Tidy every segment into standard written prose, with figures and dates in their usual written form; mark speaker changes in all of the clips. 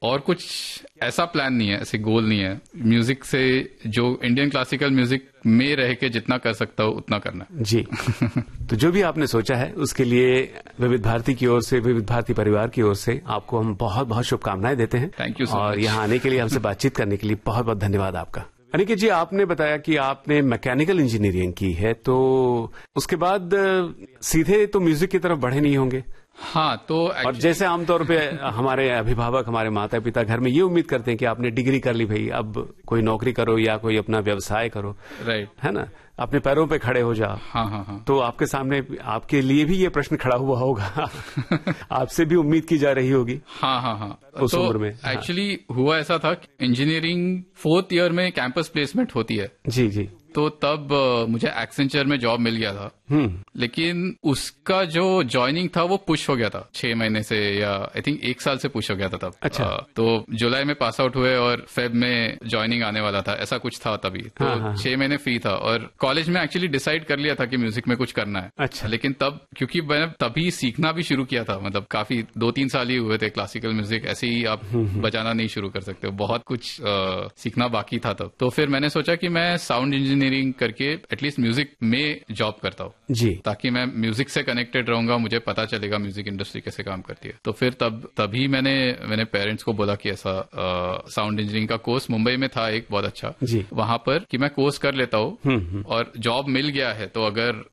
Speaker 1: और कुछ ऐसा प्लान नहीं है, ऐसे गोल नहीं है। म्यूजिक से जो इंडियन क्लासिकल म्यूजिक में रह के जितना कर सकता हूँ उतना करना
Speaker 2: जी। तो जो भी आपने सोचा है उसके लिए विविध भारती की ओर से, विविध भारती परिवार की ओर से आपको हम बहुत बहुत शुभकामनाएं देते हैं।
Speaker 1: Thank you so much.
Speaker 2: और यहाँ आने के लिए, हमसे बातचीत करने के लिए बहुत बहुत धन्यवाद आपका। अनिकेत जी, आपने बताया कि आपने मैकेनिकल इंजीनियरिंग की है, तो उसके बाद सीधे तो म्यूजिक की तरफ बढ़े नहीं होंगे?
Speaker 1: हाँ, तो
Speaker 2: और जैसे आमतौर पे हमारे अभिभावक, हमारे माता पिता घर में ये उम्मीद करते हैं कि आपने डिग्री कर ली भाई, अब कोई नौकरी करो या कोई अपना व्यवसाय करो,
Speaker 1: राइट,
Speaker 2: है ना, अपने पैरों पे खड़े हो जाओ।
Speaker 1: हाँ हाँ हाँ।
Speaker 2: तो आपके सामने, आपके लिए भी ये प्रश्न खड़ा हुआ होगा आपसे भी उम्मीद की जा रही होगी।
Speaker 1: हाँ हाँ हाँ।
Speaker 2: उस उम्र में
Speaker 1: एक्चुअली हुआ ऐसा था, इंजीनियरिंग 4th ईयर में कैंपस प्लेसमेंट होती है।
Speaker 2: जी जी।
Speaker 1: तो तब मुझे एक्सेंचर में जॉब मिल गया था, लेकिन उसका जो ज्वाइनिंग था वो पुश हो गया था 6 महीने से, या आई थिंक 1 साल से पुश हो गया था तब।
Speaker 2: अच्छा।
Speaker 1: तो जुलाई में पास आउट हुए और फेब में ज्वाइनिंग आने वाला था, ऐसा कुछ था तभी। तो
Speaker 2: हाँ।
Speaker 1: 6 महीने फ्री था और कॉलेज में एक्चुअली डिसाइड कर लिया था कि म्यूजिक में कुछ करना है।
Speaker 2: अच्छा।
Speaker 1: लेकिन तब क्योंकि मैंने तभी सीखना भी शुरू किया था, मतलब काफी 2-3 साल ही हुए थे क्लासिकल म्यूजिक, ऐसे ही आप बजाना नहीं शुरू कर सकते हो, बहुत कुछ सीखना बाकी था तब। तो फिर मैंने सोचा कि मैं साउंड इंजीनियरिंग करके एटलीस्ट म्यूजिक में जॉब करता हूँ
Speaker 2: जी, ताकि
Speaker 1: मैं म्यूजिक से कनेक्टेड रहूंगा, मुझे पता चलेगा म्यूजिक इंडस्ट्री कैसे काम करती है। तो फिर तभी मैंने पेरेंट्स को बोला कि ऐसा साउंड इंजीनियरिंग का कोर्स मुंबई में था एक बहुत अच्छा
Speaker 2: जी,
Speaker 1: वहां पर कि मैं कोर्स कर लेता हूँ और जॉब मिल गया है तो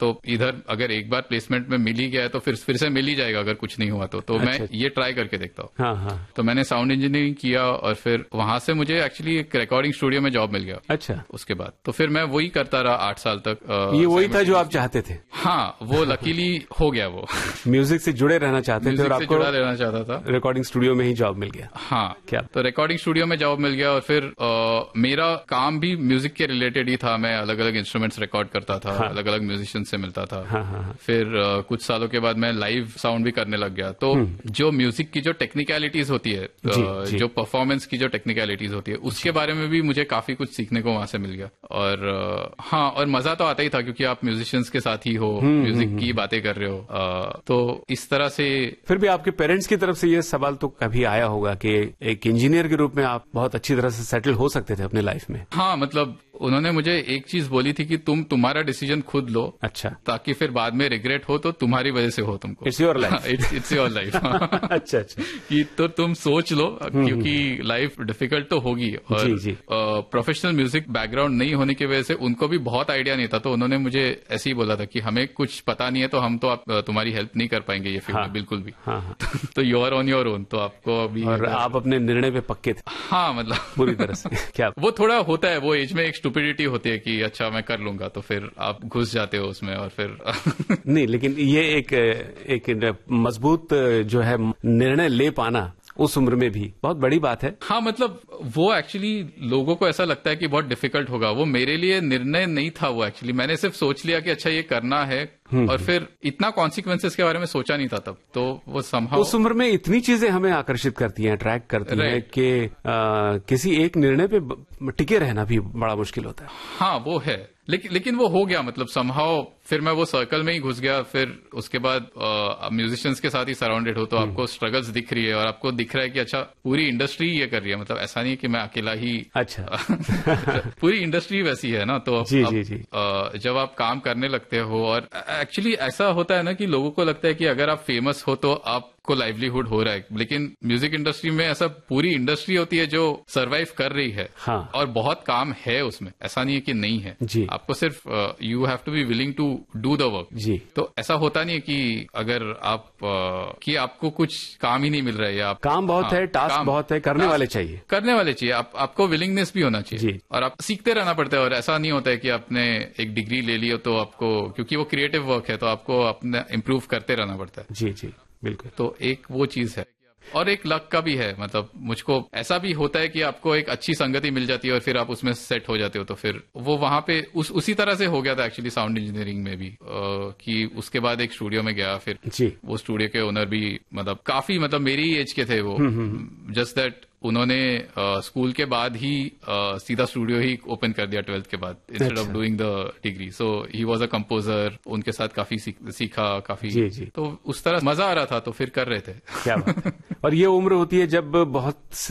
Speaker 1: इधर अगर एक बार प्लेसमेंट में मिल ही गया है तो फिर से मिल ही जाएगा अगर कुछ नहीं हुआ तो
Speaker 2: अच्छा,
Speaker 1: मैं ये ट्राई करके देखता हूँ।
Speaker 2: हाँ।
Speaker 1: तो मैंने साउंड इंजीनियरिंग किया और फिर वहां से मुझे एक्चुअली एक रिकॉर्डिंग स्टूडियो में जॉब मिल गया।
Speaker 2: अच्छा।
Speaker 1: उसके बाद तो फिर मैं वही करता रहा 8 साल तक।
Speaker 2: ये वही था जो आप चाहते थे?
Speaker 1: हाँ, वो लकीली हो गया। वो
Speaker 2: म्यूजिक से जुड़े रहना चाहते थे और आपको
Speaker 1: जुड़ा रहना चाहता था।
Speaker 2: रिकॉर्डिंग स्टूडियो में ही जॉब मिल गया?
Speaker 1: हाँ।
Speaker 2: क्या?
Speaker 1: तो रिकॉर्डिंग स्टूडियो में जॉब मिल गया और फिर मेरा काम भी म्यूजिक के रिलेटेड ही था। मैं अलग अलग इंस्ट्रूमेंट्स रिकॉर्ड करता था,
Speaker 2: हाँ।
Speaker 1: अलग अलग म्यूजिशियन से मिलता था।
Speaker 2: हाँ।
Speaker 1: फिर कुछ सालों के बाद मैं लाइव साउंड भी करने लग गया। तो जो म्यूजिक की जो टेक्निकलिटीज होती है,
Speaker 2: जी।
Speaker 1: जो परफॉर्मेंस की जो टेक्निकलिटीज होती है, उसके बारे में भी मुझे काफी कुछ सीखने को वहां से मिल गया। और हाँ, और मजा तो आता ही था क्योंकि आप म्यूजिशियंस के साथ ही हो, म्यूजिक की बातें कर रहे हो। तो इस तरह से
Speaker 2: फिर भी आपके पेरेंट्स की तरफ से ये सवाल तो कभी आया होगा कि एक इंजीनियर के रूप में आप बहुत अच्छी तरह से सेटल हो सकते थे अपने लाइफ में?
Speaker 1: हाँ, मतलब उन्होंने मुझे एक चीज बोली थी कि तुम्हारा डिसीजन खुद लो।
Speaker 2: अच्छा।
Speaker 1: ताकि फिर बाद में रिग्रेट हो तो तुम्हारी वजह से हो तुमको।
Speaker 2: It's your life.
Speaker 1: It's your life.
Speaker 2: अच्छा।
Speaker 1: कि तो तुम सोच लो क्योंकि लाइफ डिफिकल्ट तो होगी। और
Speaker 2: जी।
Speaker 1: प्रोफेशनल म्यूजिक बैकग्राउंड नहीं होने की वजह से उनको भी बहुत आइडिया नहीं था। तो उन्होंने मुझे ऐसे ही बोला था कि हमें कुछ पता नहीं है तो हम तो तुम्हारी हेल्प नहीं कर पाएंगे ये फील्ड में बिल्कुल भी।
Speaker 2: हाँ।
Speaker 1: तो you are on your own. तो आपको अभी
Speaker 2: और आप अपने निर्णय पे पक्के थे?
Speaker 1: हाँ, मतलब
Speaker 2: पूरी तरह से। क्या
Speaker 1: वो थोड़ा होता है, वो एज में एक स्टुपिडिटी होती है कि अच्छा मैं कर लूंगा, तो फिर आप घुस जाते हो उसमें और फिर
Speaker 2: नहीं, लेकिन ये एक मजबूत जो है निर्णय ले पाना उस उम्र में भी बहुत बड़ी बात है।
Speaker 1: हाँ, मतलब वो एक्चुअली लोगों को ऐसा लगता है कि बहुत डिफिकल्ट होगा। वो मेरे लिए निर्णय नहीं था। वो एक्चुअली मैंने सिर्फ सोच लिया कि अच्छा ये करना है और फिर इतना कॉन्सिक्वेंसेस के बारे में सोचा नहीं था तब। तो वो समहाउ
Speaker 2: उस उम्र में इतनी चीजें हमें आकर्षित करती हैं, अट्रैक्ट करती हैं कि किसी एक निर्णय पे टिके रहना भी बड़ा मुश्किल होता है।
Speaker 1: हाँ, वो है। लेकिन वो हो गया, मतलब समहाउ फिर मैं वो सर्कल में ही घुस गया। फिर उसके बाद म्यूजिशियंस के साथ ही सराउंडेड हो तो आपको स्ट्रगल्स दिख रही है और आपको दिख रहा है कि अच्छा पूरी इंडस्ट्री ये कर रही है। मतलब ऐसा नहीं कि मैं अकेला ही।
Speaker 2: अच्छा।
Speaker 1: पूरी इंडस्ट्री वैसी है ना। तो
Speaker 2: जी।
Speaker 1: जब आप काम करने लगते हो और एक्चुअली ऐसा होता है ना कि लोगों को लगता है कि अगर आप फेमस हो तो आपको लाइवलीहुड हो रहा है, लेकिन म्यूजिक इंडस्ट्री में ऐसा पूरी इंडस्ट्री होती है जो सर्वाइव कर रही है।
Speaker 2: हाँ।
Speaker 1: और बहुत काम है उसमें, ऐसा नहीं है कि नहीं है
Speaker 2: जी।
Speaker 1: आपको सिर्फ you have to be willing to do the work
Speaker 2: जी।
Speaker 1: तो ऐसा होता नहीं है कि अगर आप कि आपको कुछ काम ही नहीं मिल रहा है या
Speaker 2: काम बहुत है, टास्क बहुत है, करने वाले चाहिए।
Speaker 1: आपको विलिंगनेस भी होना चाहिए
Speaker 2: जी।
Speaker 1: और आप सीखते रहना पड़ता है। और ऐसा नहीं होता है कि आपने एक डिग्री ले ली हो तो आपको, क्योंकि वो क्रिएटिव वर्क है तो आपको अपने इम्प्रूव करते रहना पड़ता है।
Speaker 2: जी बिल्कुल।
Speaker 1: तो एक वो चीज है और एक लक का भी है। मतलब मुझको ऐसा भी होता है कि आपको एक अच्छी संगति मिल जाती है और फिर आप उसमें सेट हो जाते हो। तो फिर वो वहां पे उसी तरह से हो गया था एक्चुअली साउंड इंजीनियरिंग में भी कि उसके बाद एक स्टूडियो में गया। फिर
Speaker 2: जी।
Speaker 1: वो स्टूडियो के ओनर भी मतलब काफी मेरी एज के थे वो। जस्ट दैट उन्होंने स्कूल के बाद ही सीधा स्टूडियो ही ओपन कर दिया 12th के बाद instead of doing the degree. So he was a composer. उनके साथ काफी सीखा काफी।
Speaker 2: जी।
Speaker 1: तो उस तरह मजा आ रहा था तो फिर कर रहे थे।
Speaker 2: क्या बात है। और ये उम्र होती है जब बहुत